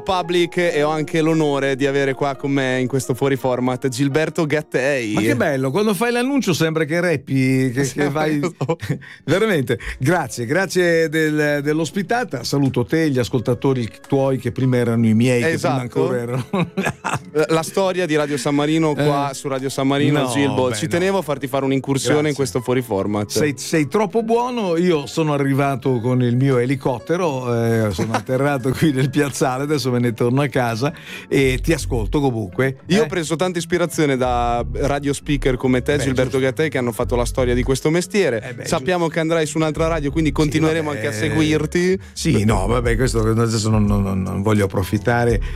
Public e ho anche l'onore di avere qua con me in questo fuori format Gilberto Gattei. Ma che bello, quando fai l'annuncio sembra che rappi, che vai veramente. Grazie dell'ospitata. Saluto te, gli ascoltatori tuoi che prima erano i miei, esatto. Che prima ancora erano la storia di Radio San Marino qua su Radio San Marino. No, Gilbo, ci tenevo a farti fare un'incursione. Grazie. In questo fuori format. Sei troppo buono. Io sono arrivato con il mio elicottero, sono atterrato qui nel piazzale, adesso me ne torno a casa e ti ascolto comunque. Io ho preso tanta ispirazione da radio speaker come te, Gilberto Gattei, che hanno fatto la storia di questo mestiere. Sappiamo che andrai su un'altra radio, quindi continueremo anche a seguirti. Sì, no, vabbè, questo adesso non voglio approfittare